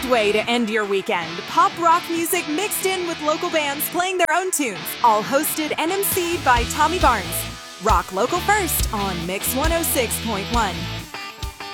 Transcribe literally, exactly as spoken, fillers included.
way to end your weekend. Pop rock music mixed in with local bands playing their own tunes. All hosted and emceed by Tommy Barnes. Rock local first on Mix one oh six point one.